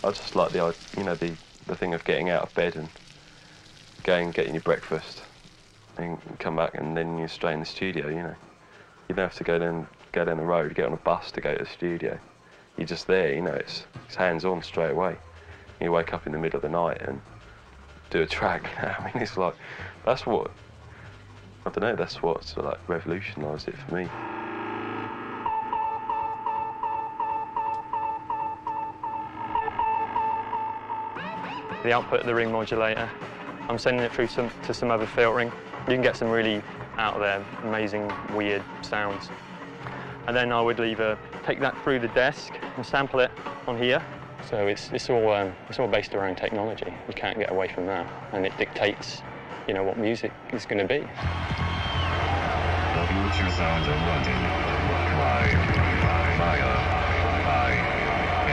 I just like the, you know, the thing of getting out of bed and getting your breakfast, and come back, and then you're straight in the studio. You know, you don't have to go down the road, get on a bus to go to the studio. You're just there. You know, it's hands-on straight away. You wake up in the middle of the night and do a track. You know? I mean, it's like that's what, I don't know. That's what sort of like revolutionised it for me. The output of the ring modulator, I'm sending it through to some other filtering. You can get some really out there, amazing, weird sounds. And then I would either take that through the desk and sample it on here. So it's all based around technology. You can't get away from that, and it dictates, you know, what music is going to be. The future sounds of London, live by Maya.